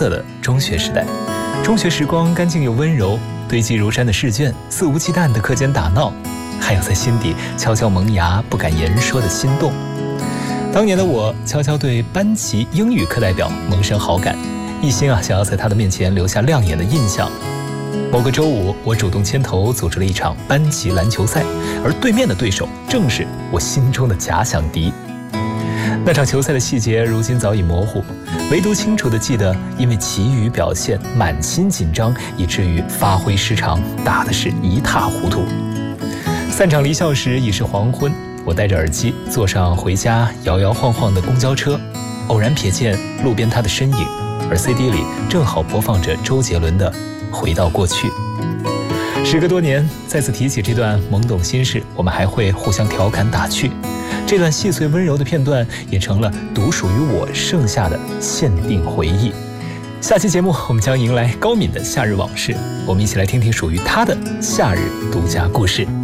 涩的中学时代。中学时光干净又温柔，堆积如山的试卷，肆无忌惮的课间打闹，还有在心底悄悄萌芽不敢言说的心动。当年的我悄悄对班级英语课代表萌生好感，一心想要在他的面前留下亮眼的印象。某个周五，我主动牵头组织了一场班级篮球赛，而对面的对手正是我心中的假想敌。那场球赛的细节如今早已模糊，唯独清楚地记得，因为其余表现满心紧张，以至于发挥失常，打的是一塌糊涂。散场离校时已是黄昏，我戴着耳机坐上回家摇摇晃晃的公交车，偶然瞥见路边他的身影，而 CD 里正好播放着周杰伦的《回到过去》。时隔多年，再次提起这段懵懂心事，我们还会互相调侃打趣。这段细碎温柔的片段也成了独属于我剩下的限定回忆。下期节目我们将迎来高敏的夏日往事，我们一起来听听属于他的夏日独家故事。